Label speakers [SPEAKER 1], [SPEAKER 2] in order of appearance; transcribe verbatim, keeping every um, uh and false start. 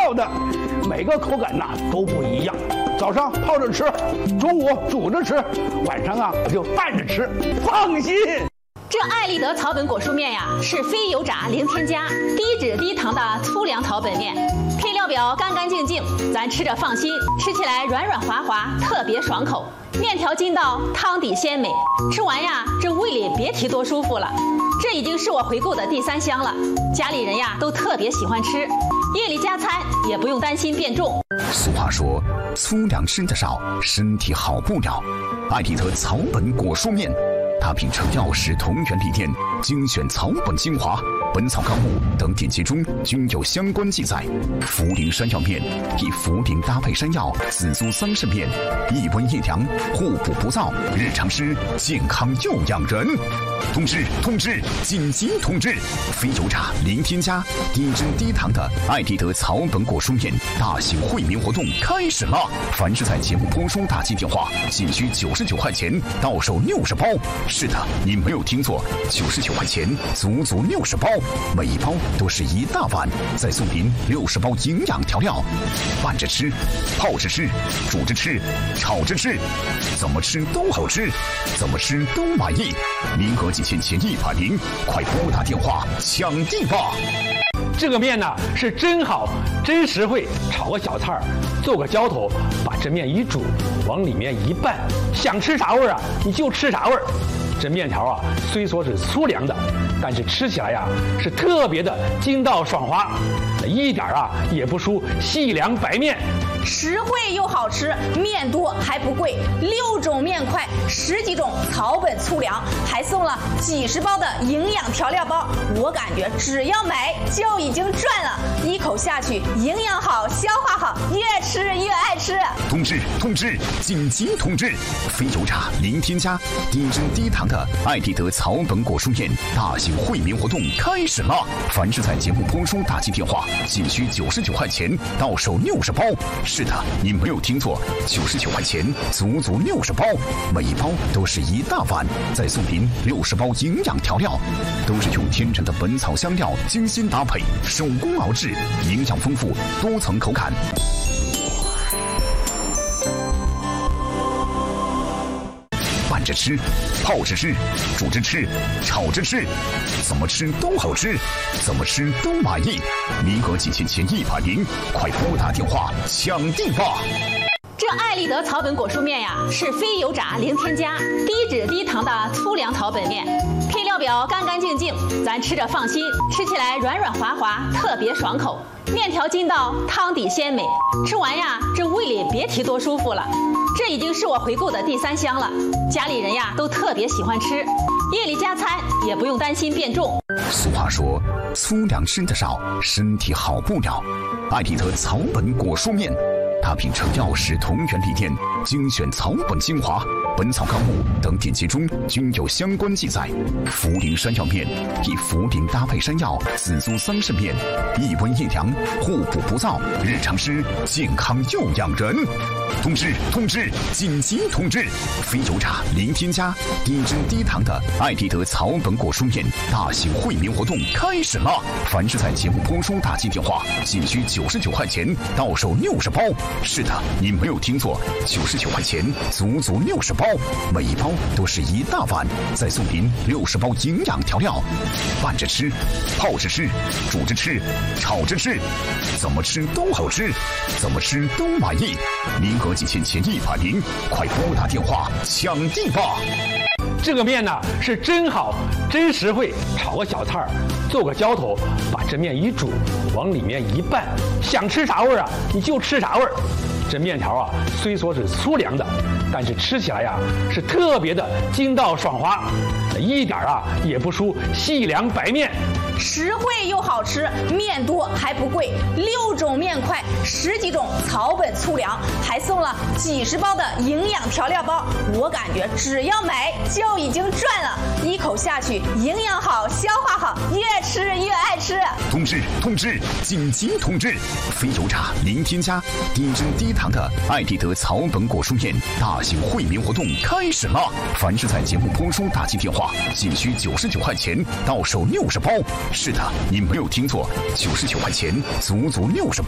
[SPEAKER 1] 料的，每个口感呐都不一样。早上泡着吃，中午煮着吃，晚上啊我就拌着吃，放心。
[SPEAKER 2] 这爱立德草本果蔬面呀，是非油炸、零添加、低脂低糖的粗粮草本面，配料表干干净净，咱吃着放心，吃起来软软滑滑，特别爽口。面条筋道，汤底鲜美，吃完呀，这胃里别提多舒服了。这已经是我回购的第三箱了，家里人呀都特别喜欢吃，夜里加餐也不用担心变重。
[SPEAKER 3] 俗话说，粗粮吃得少，身体好不了。爱立德草本果蔬面，它秉承药食同源理念，精选草本精华，《本草纲目》等典籍中均有相关记载。茯苓山药面以茯苓搭配山药、紫苏桑葚面，益温益凉，互补不燥，日常吃健康又养人。通知通知，紧急通知！非油炸、零添加、低脂低糖的爱立德草本果蔬面大型惠民活动开始了！凡是在节目播出打进电话，仅需九十九块钱，到手六十包。是的，你没有听错，九十九块钱，足足六十包，每一包都是一大碗，再送您六十包营养调料，拌着吃，泡着吃，煮着吃，炒着吃，怎么吃都好吃，怎么吃都满意。名额仅限前一百名，快拨打电话抢订吧！
[SPEAKER 1] 这个面呢是真好，真实惠，炒个小菜儿，做个浇头，把这面一煮，往里面一拌，想吃啥味儿啊你就吃啥味儿。这面条啊虽说是粗粮的，但是吃起来呀是特别的筋道爽滑，一点啊也不输细粮白面。
[SPEAKER 4] 实惠又好吃，面多还不贵，六种面块，十几种草本粗粮，还送了几十包的营养调料包。我感觉只要买就已经赚了，一口下去营养好，消化好，越吃越爱吃。
[SPEAKER 3] 通知通知，紧急通知！非油炸、零添加、低脂低糖的爱立德草本果蔬面大型惠民活动开始了！凡是在节目播出打进电话，仅需九十九块钱，到手六十包。是的，你没有听错，九十九块钱，足足六十包，每一包都是一大碗，再送您六十包营养调料，都是用天然的本草香料精心搭配，手工熬制，营养丰富，多层口感。拌着吃，泡着吃，煮着吃，炒着吃，怎么吃都好吃，怎么吃都满意。名额仅限前一百名，快拨打电话抢订吧！
[SPEAKER 2] 这爱立德草本果蔬面呀，是非油炸、零添加、低脂低糖的粗粮草本面，配料表干干净净，咱吃着放心，吃起来软软滑滑，特别爽口。面条筋道，汤底鲜美，吃完呀，这胃里别提多舒服了。这已经是我回购的第三箱了，家里人呀都特别喜欢吃，夜里加餐也不用担心变重。
[SPEAKER 3] 俗话说，粗粮吃得少，身体好不了。爱立德草本果蔬面，它秉承药食同源理念，精选草本精华，《本草纲目》等典籍中均有相关记载。茯苓山药面以茯苓搭配山药、紫苏桑葚面，益温益凉，互补不燥，日常吃健康又养人。通知通知，紧急通知！非油炸、零添加、低脂低糖的爱立德草本果蔬面大型惠民活动开始了！凡是在节目播出打进电话，仅需九十九块钱，到手六十包。是的，你没有听错，九十九块钱，足足六十包，每一包都是一大碗，再送您六十包营养调料，拌着吃，泡着吃，煮着吃，炒着吃，怎么吃都好吃，怎么吃都满意。名额仅限前一百名，快拨打电话抢订吧！
[SPEAKER 1] 这个面呢是真好，真实惠，炒个小菜儿，做个浇头，把这面一煮，往里面一拌，想吃啥味儿啊你就吃啥味儿。这面条啊虽说是粗粮的，但是吃起来呀是特别的筋道爽滑，一点啊也不输细粮白面。
[SPEAKER 4] 实惠又好吃，面多还不贵，六种面块，十几种草本粗粮，还送了几十包的营养调料包。我感觉只要买就已经赚了，一口下去营养好，消化好，越吃越爱吃。
[SPEAKER 3] 通知通知，紧急通知！非油炸、零添加、低脂低糖的爱立德草本果蔬面大型惠民活动开始了！凡是在节目播出打进电话，仅需九十九块钱，到手六十包。是的，你没有听错，九十九块钱，足足六十包，